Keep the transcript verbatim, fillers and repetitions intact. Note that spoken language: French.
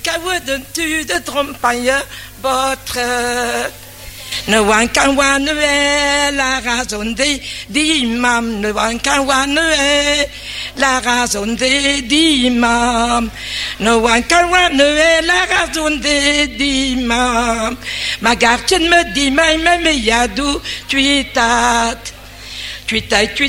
tu de trompaille, votre. Ne wan kan wan ne la raison des d'imam, ne wan kan wan ne la raison des d'imam, ne wan kan wan ne la raison des d'imam. Ma garçon me dit, mais mais yadou, tu es tat. Tu t'as tu